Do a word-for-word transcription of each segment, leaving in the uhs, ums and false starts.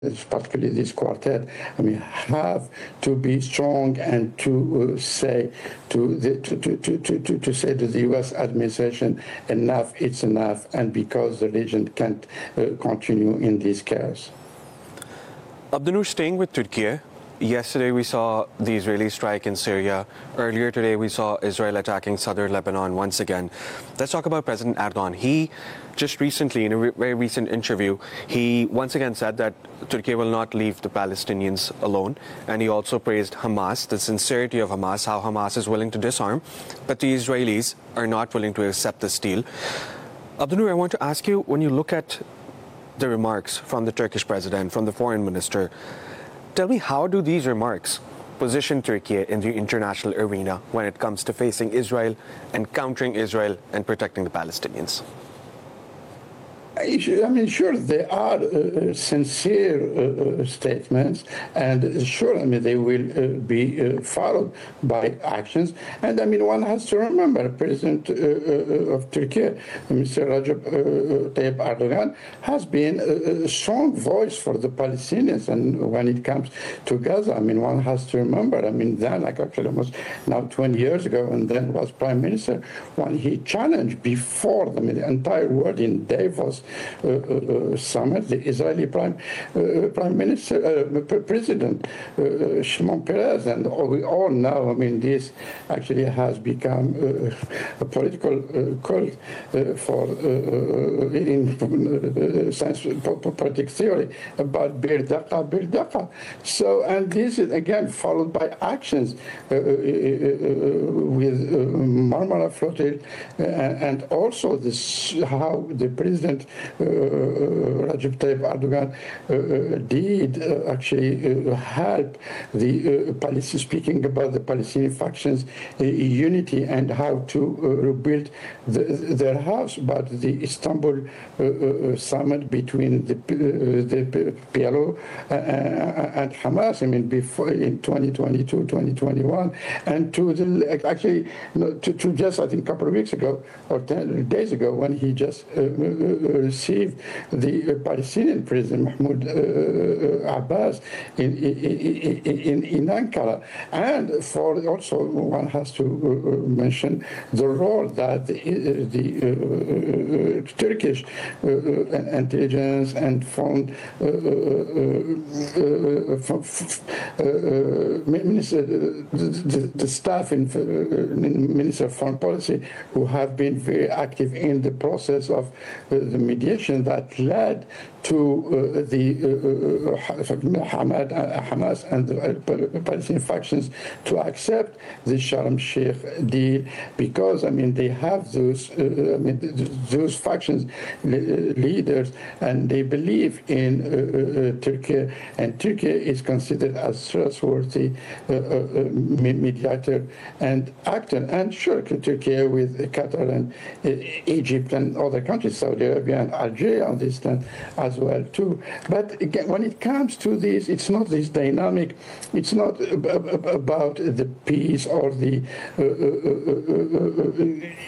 particularly this quartet, I mean, have to be strong and to uh, say to the to, to, to, to, to say to the U S administration, enough, it's enough, and because the region can't uh, continue in this chaos. Abdunur, staying with Turkey, yesterday we saw the Israeli strike in Syria. Earlier today we saw Israel attacking southern Lebanon once again. Let's talk about President Erdogan. He just recently, in a re- very recent interview, he once again said that Turkey will not leave the Palestinians alone. And he also praised Hamas, the sincerity of Hamas, how Hamas is willing to disarm, but the Israelis are not willing to accept this deal. Abdunur, I want to ask you, when you look at the remarks from the Turkish president, from the foreign minister, tell me, how do these remarks position Turkey in the international arena when it comes to facing Israel and countering Israel and protecting the Palestinians? I mean, sure, they are uh, sincere uh, statements, and sure, I mean, they will uh, be uh, followed by actions. And I mean, one has to remember, President uh, uh, of Turkey, Mister Recep uh, Tayyip Erdogan, has been a, a strong voice for the Palestinians. And when it comes to Gaza, I mean, one has to remember, I mean, then, like actually almost now twenty years ago, and then was Prime Minister, when he challenged before I mean, the entire world in Davos, Uh, uh, summit, the Israeli Prime uh, Prime Minister, uh, President uh, Shimon Peres, and all, we all know. I mean, this actually has become uh, a political uh, cult uh, for uh, in uh, science politics theory about Bir Daqa, Bir Daqa. So, and this is again followed by actions uh, uh, uh, with uh, Marmara Flotilla, uh, and also this how the president. Uh, Recep Tayyip Erdogan uh, did uh, actually uh, help the uh, Palestinian, speaking about the Palestinian factions uh, unity and how to uh, rebuild the, their house. But the Istanbul uh, uh, summit between the, uh, the P L O uh, and Hamas, I mean, before in twenty twenty-two, twenty twenty-one, and to the actually no, to, to just I think a couple of weeks ago or ten days ago when he just uh, received the Palestinian president Mahmoud uh, Abbas in, in, in, in Ankara. And for also one has to uh, mention the role that the, the uh, Turkish uh, intelligence and foreign uh, uh, uh, uh, minister, the, the staff in, uh, in Minister of Foreign Policy who have been very active in the process of uh, the mediation that led to uh, the uh, Hamad, uh, Hamas and the uh, Palestinian factions to accept the Sharm Sheikh deal, because I mean they have those uh, I mean those factions leaders, and they believe in uh, uh, Turkey, and Turkey is considered as trustworthy uh, uh, mediator and actor. And sure, Turkey with Qatar and uh, Egypt and other countries, Saudi Arabia and Algeria on this stand as well too. But again, when it comes to this, it's not this dynamic. It's not about the peace or the uh, uh, uh,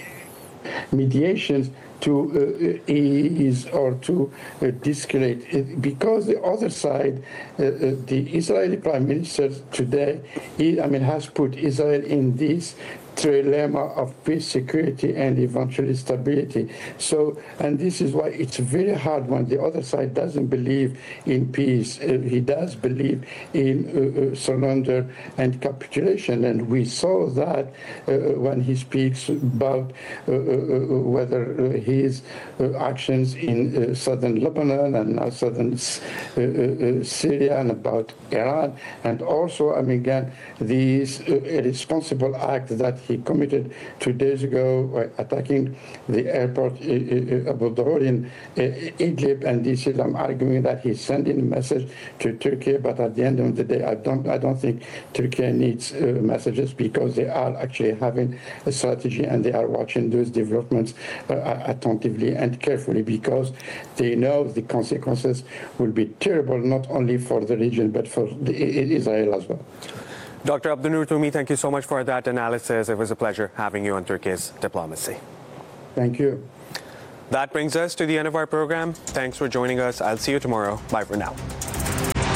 uh, mediations to uh, ease or to uh, de-escalate, because the other side, uh, uh, the Israeli Prime Minister today, he, I mean, has put Israel in this trilemma of peace, security, and eventually stability. So, and this is why it's very hard when the other side doesn't believe in peace. Uh, he does believe in uh, uh, surrender and capitulation, and we saw that uh, when he speaks about uh, uh, whether uh, his uh, actions in uh, southern Lebanon and now southern uh, uh, Syria, and about Iran, and also, I mean, again, this uh, irresponsible act that he committed two days ago by attacking the airport uh, uh, Abu Dhabi in uh, Idlib, and this is, I'm arguing that he's sending a message to Turkey, but at the end of the day, I don't, I don't think Turkey needs uh, messages, because they are actually having a strategy and they are watching those developments uh, attentively and carefully, because they know the consequences will be terrible, not only for the region, but for the, Israel as well. Doctor Abdunur Toumi, thank you so much for that analysis. It was a pleasure having you on Turkey's Diplomacy. Thank you. That brings us to the end of our program. Thanks for joining us. I'll see you tomorrow. Bye for now.